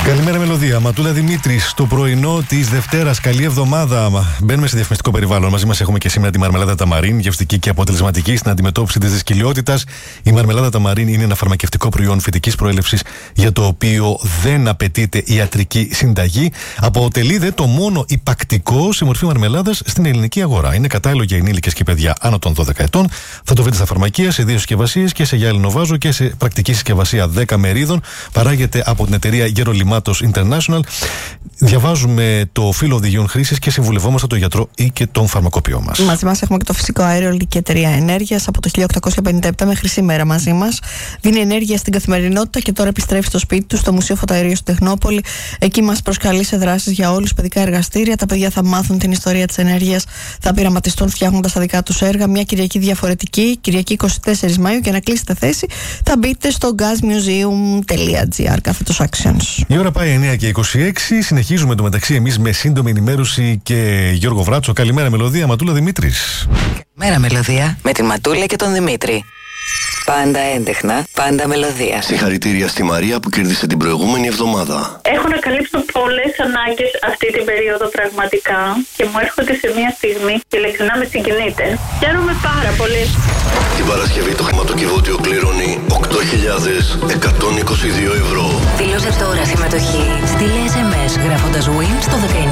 Καλημέρα, Μελωδία. Ματούλα Δημήτρη, στο πρωινό τη Δευτέρα. Καλή εβδομάδα. Μπαίνουμε σε διαφημιστικό περιβάλλον. Μαζί μα έχουμε και σήμερα τη μαρμελάδα Ταμαρίν, γευστική και αποτελεσματική στην αντιμετώπιση τη δυσκολιότητα. Η μαρμελάδα Ταμαρίν είναι ένα φαρμακευτικό προϊόν φυτικής προέλευσης για το οποίο δεν απαιτείται ιατρική συνταγή. Αποτελεί το μόνο υπακτικό σε μορφή μαρμελάδας στην ελληνική αγορά. Είναι κατάλληλο για ενήλικες και παιδιά άνω των 12 ετών. Θα το βρείτε στα φαρμακεία σε 2 συσκευασίες, και σε γυάλινο βάζο και σε πρακτική συσκευασία 10 μερίδων. Παράγεται από την εταιρεία Γερολιμάτος International. Διαβάζουμε το φύλλο οδηγιών χρήσης και συμβουλευόμαστε τον γιατρό ή και τον φαρμακοποιό μας. Μαζί μας έχουμε και το φυσικό αέριο Ελληνική Εταιρεία Ενέργειας. Από το 1857 μέχρι σήμερα μαζί μας. Δίνει ενέργεια στην καθημερινότητα και τώρα επιστρέφει στο σπίτι του, στο Μουσείο Φωτοαερίου στην Τεχνόπολη. Εκεί μας προσκαλεί σε δράσεις για όλους, παιδικά εργαστήρια. Τα παιδιά θα μάθουν την ιστορία της ενέργειας, θα πειραματιστούν φτιάχνοντας τα δικά τους έργα. Μια Κυριακή διαφορετική, Κυριακή 24 Μαΐου. Και να κλείσετε θέση, θα μπείτε στο gasmuseum.gr /actions. Η ώρα πάει 9 και 26. Συνεχίζουμε το μεταξύ εμείς με σύντομη ενημέρωση και Γιώργο Βράτσο. Καλημέρα, Μελωδία. Ματούλα Δημήτρης. Καλημέρα, Μελωδία. Με τη Ματούλα και τον Δημήτρη. Πάντα έντεχνα, πάντα μελωδία. Συγχαρητήρια στη Μαρία που κέρδισε την προηγούμενη εβδομάδα. Έχω να καλύψω πολλές ανάγκες αυτή την περίοδο πραγματικά και μου έρχονται σε μια στιγμή και ειλικρινά με συγκινείτε. Χαίρομαι πάρα πολύ. Την Παρασκευή το χρηματοκιβώτιο κληρώνει 8.122 ευρώ. Δήλωσε τώρα συμμετοχή. Στείλε SMS γράφοντας WIN στο 19600.